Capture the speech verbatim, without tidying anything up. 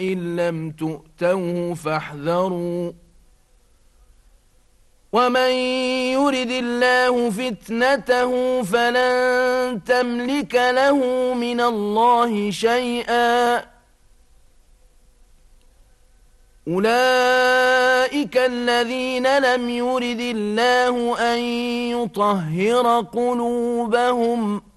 إن لم تؤتوه فاحذروا ومن يرد الله فتنته فلن تملك له من الله شيئا أولئك الذين لم يرد الله أن يطهر قلوبهم